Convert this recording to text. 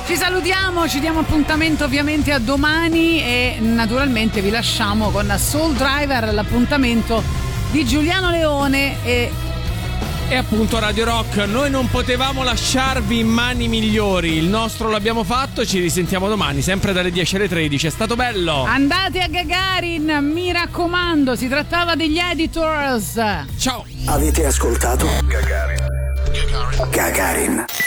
Ci salutiamo, ci diamo appuntamento ovviamente a domani e naturalmente vi lasciamo con Soul Driver, l'appuntamento di Giuliano Leone e appunto Radio Rock. Noi non potevamo lasciarvi in mani migliori, il nostro l'abbiamo fatto, ci risentiamo domani sempre dalle 10 alle 13, è stato bello. Andate a Gagarin, mi raccomando, si trattava degli Editors. Ciao. Avete ascoltato Gagarin.